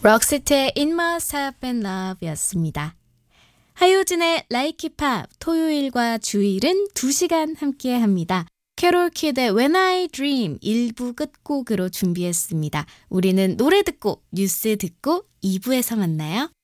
록시트의 It Must Have Been Love 였습니다. 하효진의 Like It Pop 토요일과 주일은 2시간 함께 합니다. 캐롤 킴의 When I Dream 1부 끝곡으로 준비했습니다. 우리는 노래 듣고 뉴스 듣고 2부에서 만나요.